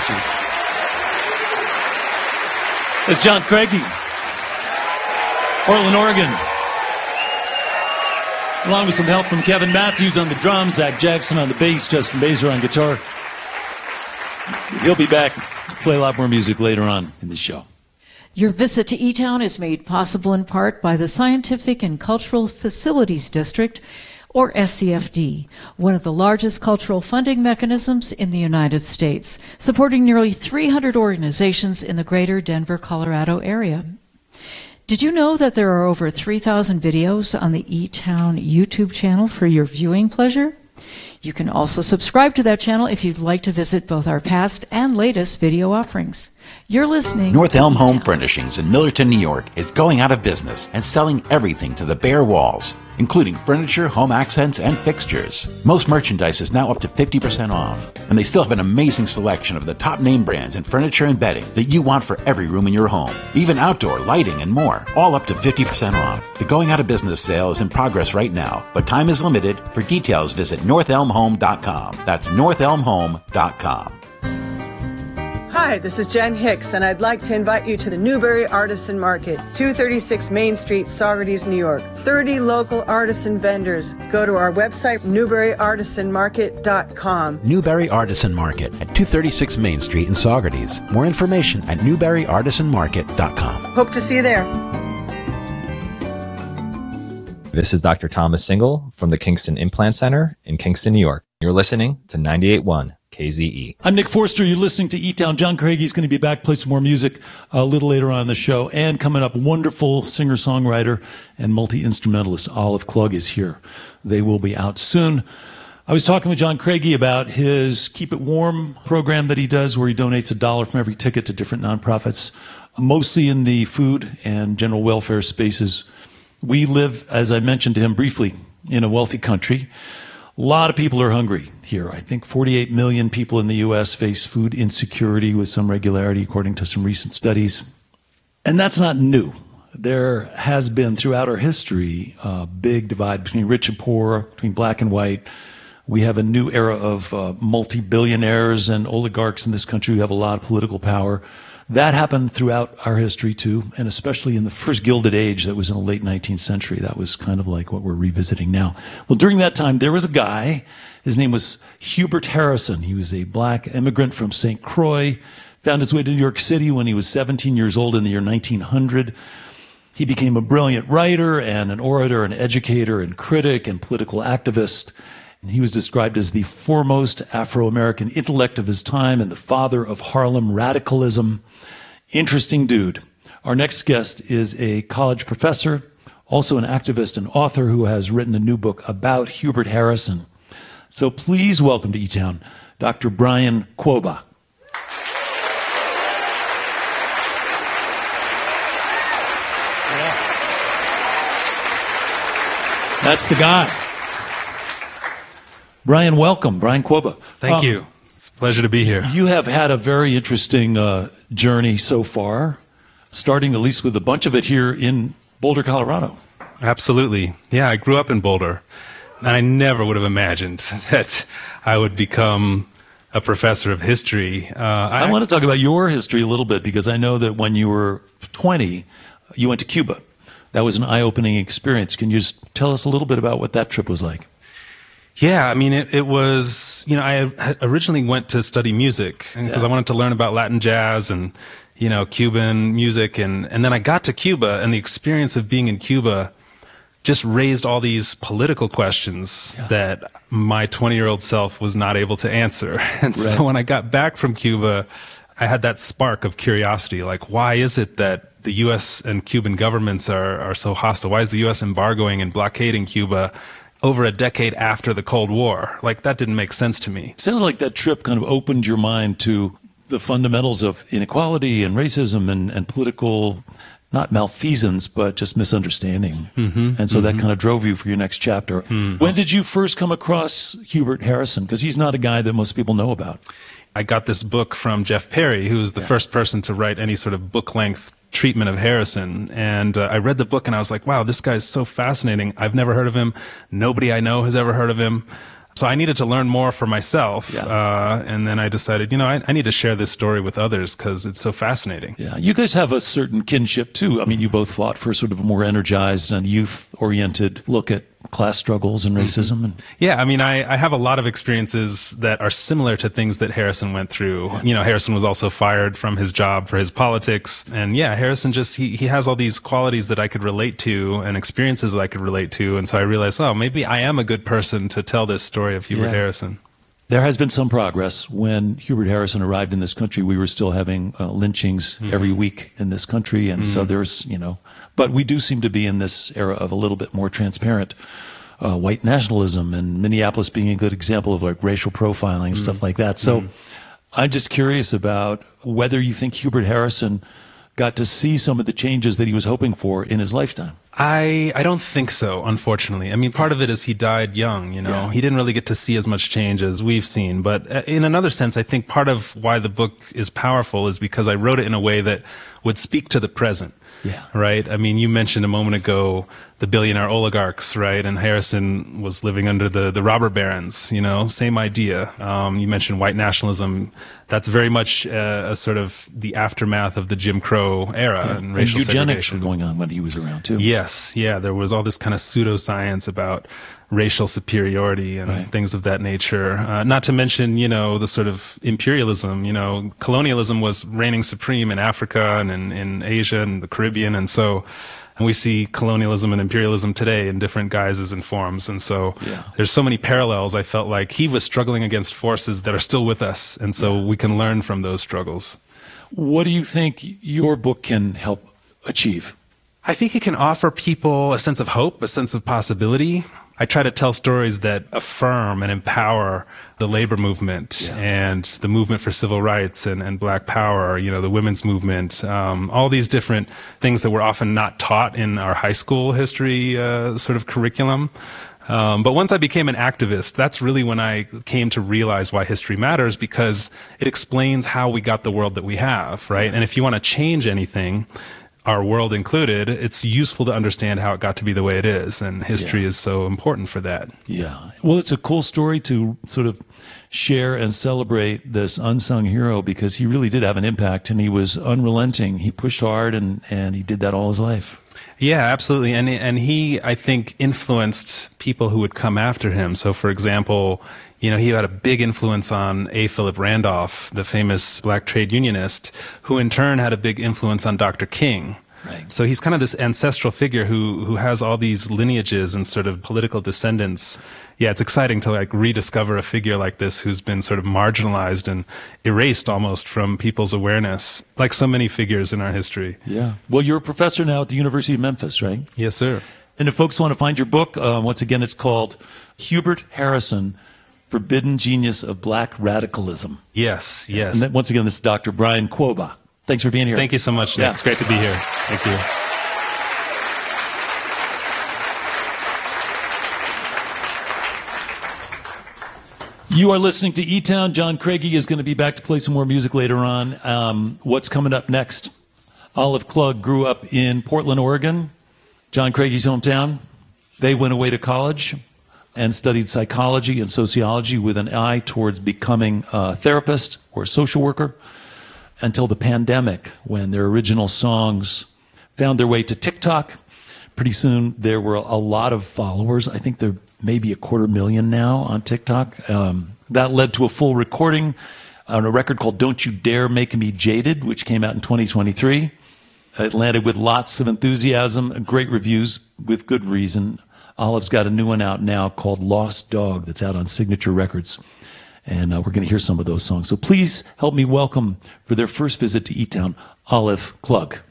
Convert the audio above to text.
Chief. It's John Craigie, Portland, Oregon. Along with some help from Kevin Matthews on the drums, Zach Jackson on the bass, Justin Baser on guitar. He'll be back to play a lot more music later on in the show. Your visit to E-Town is made possible in part by the Scientific and Cultural Facilities District, or SCFD, one of the largest cultural funding mechanisms in the United States, supporting nearly 300 organizations in the greater Denver, Colorado area. Did you know that there are over 3,000 videos on the E-Town YouTube channel for your viewing pleasure? You can also subscribe to that channel if you'd like to visit both our past and latest video offerings. You're listening. North Elm Home Furnishings in Millerton, New York is going out of business and selling everything to the bare walls, including furniture, home accents, and fixtures. Most merchandise is now up to 50% off, and they still have an amazing selection of the top name brands in furniture and bedding that you want for every room in your home, even outdoor lighting and more, all up to 50% off. The going out of business sale is in progress right now, but time is limited. For details, visit northelmhome.com. That's northelmhome.com. Hi, this is Jen Hicks, and I'd like to invite you to the Newberry Artisan Market, 236 Main Street, Saugerties, New York. 30 local artisan vendors. Go to our website, newberryartisanmarket.com. Newberry Artisan Market at 236 Main Street in Saugerties. More information at newberryartisanmarket.com. Hope to see you there. This is Dr. Thomas Single from the Kingston Implant Center in Kingston, New York. You're listening to 98.1 KZE. I'm Nick Forster. You're listening to E-Town. John Craigie's going to be back, play some more music a little later on in the show. And coming up, wonderful singer-songwriter and multi-instrumentalist Olive Klug is here. They will be out soon. I was talking with John Craigie about his Keep It Warm program that he does, where he donates $1 from every ticket to different nonprofits, mostly in the food and general welfare spaces. We live, as I mentioned to him briefly, in a wealthy country. A lot of people are hungry here. I think 48 million people in the U.S. face food insecurity with some regularity, according to some recent studies. And that's not new. There has been, throughout our history, a big divide between rich and poor, between black and white. We have a new era of multi-billionaires and oligarchs in this country who have a lot of political power. That happened throughout our history, too, and especially in the first Gilded Age that was in the late 19th century. That was kind of like what we're revisiting now. Well, during that time, there was a guy. His name was Hubert Harrison. He was a black immigrant from St. Croix, found his way to New York City when he was 17 years old in the year 1900. He became a brilliant writer and an orator, an educator and critic and political activist. He was described as the foremost Afro-American intellect of his time and the father of Harlem radicalism. Interesting dude. Our next guest is a college professor, also an activist and author who has written a new book about Hubert Harrison. So please welcome to E-Town, Dr. Brian Kwoba. That's the guy. Brian, welcome. Brian Kwoba. Thank you. It's a pleasure to be here. You have had a very interesting journey so far, starting at least with a bunch of it here in Boulder, Colorado. Absolutely. Yeah, I grew up in Boulder, and I never would have imagined that I would become a professor of history. I want to talk about your history a little bit, because I know that when you were 20, you went to Cuba. That was an eye-opening experience. Can you just tell us a little bit about what that trip was like? Yeah, I mean, it was, you know, I originally went to study music because I wanted to learn about Latin jazz and, you know, Cuban music. And then I got to Cuba, and the experience of being in Cuba just raised all these political questions that my 20-year-old self was not able to answer. And so when I got back from Cuba, I had that spark of curiosity, like, why is it that the U.S. and Cuban governments are so hostile? Why is the U.S. embargoing and blockading Cuba over a decade after the Cold War? Like, that didn't make sense to me. It sounded like that trip kind of opened your mind to the fundamentals of inequality and racism and political, not malfeasance, but just misunderstanding. And so that kind of drove you for your next chapter. When did you first come across Hubert Harrison? Because he's not a guy that most people know about. I got this book from Jeff Perry, who was the first person to write any sort of book-length treatment of Harrison. And I read the book and I was like, wow, this guy's so fascinating. I've never heard of him. Nobody I know has ever heard of him. So I needed to learn more for myself. Yeah. And then I decided, I need to share this story with others because it's so fascinating. Yeah, you guys have a certain kinship too. I mean, you both fought for sort of a more energized and youth-oriented look at class struggles and racism. And Yeah, I mean, I have a lot of experiences that are similar to things that Harrison went through. Harrison was also fired from his job for his politics. And yeah, Harrison he has all these qualities that I could relate to and experiences that I could relate to. And so I realized, maybe I am a good person to tell this story of Hubert Harrison. There has been some progress. When Hubert Harrison arrived in this country, we were still having lynchings every week in this country. And so there's, but we do seem to be in this era of a little bit more transparent white nationalism, and Minneapolis being a good example of like racial profiling and stuff like that. So I'm just curious about whether you think Hubert Harrison got to see some of the changes that he was hoping for in his lifetime. I don't think so, unfortunately. I mean, part of it is he died young, Yeah. He didn't really get to see as much change as we've seen. But in another sense, I think part of why the book is powerful is because I wrote it in a way that would speak to the present. Yeah. Right? I mean, you mentioned a moment ago the billionaire oligarchs, right? And Harrison was living under the robber barons, same idea. You mentioned white nationalism. That's very much a sort of the aftermath of the Jim Crow era and racial eugenics segregation. were going on when he was around too. Yes, yeah, there was all this kind of pseudoscience about racial superiority and things of that nature. Not to mention, the sort of imperialism, colonialism was reigning supreme in Africa and in Asia and the Caribbean. And we see colonialism and imperialism today in different guises and forms. And so there's so many parallels. I felt like he was struggling against forces that are still with us. And so we can learn from those struggles. What do you think your book can help achieve? I think it can offer people a sense of hope, a sense of possibility. I try to tell stories that affirm and empower the labor movement and the movement for civil rights and black power, the women's movement, all these different things that were often not taught in our high school history sort of curriculum. But once I became an activist, that's really when I came to realize why history matters, because it explains how we got the world that we have, right? And if you want to change anything, our world included, it's useful to understand how it got to be the way it is, and history is so important for that. Yeah. Well, it's a cool story to sort of share and celebrate this unsung hero, because he really did have an impact, and he was unrelenting. He pushed hard, and he did that all his life. Yeah, absolutely. And he, I think, influenced people who would come after him. So, for example, he had a big influence on A. Philip Randolph, the famous black trade unionist, who in turn had a big influence on Dr. King. Right. So he's kind of this ancestral figure who has all these lineages and sort of political descendants. Yeah, it's exciting to rediscover a figure like this who's been sort of marginalized and erased almost from people's awareness, like so many figures in our history. Yeah. Well, you're a professor now at the University of Memphis, right? Yes, sir. And if folks want to find your book, once again, it's called Hubert Harrison, Forbidden Genius of Black Radicalism. Yes. And then, once again, this is Dr. Brian Quoba. Thanks for being here. Thank you so much, Nick. Yeah. It's great to be here. Thank you. You are listening to E-Town. John Craigie is going to be back to play some more music later on. What's coming up next? Olive Klug grew up in Portland, Oregon, John Craigie's hometown. They went away to college and studied psychology and sociology with an eye towards becoming a therapist or a social worker, until the pandemic, when their original songs found their way to TikTok. Pretty soon there were a lot of followers. I think there may be 250,000 now on TikTok. That led to a full recording on a record called Don't You Dare Make Me Jaded, which came out in 2023. It landed with lots of enthusiasm, great reviews, with good reason. Olive's got a new one out now called Lost Dog that's out on Signature Records. And we're going to hear some of those songs. So please help me welcome, for their first visit to E-Town, Olive Klug.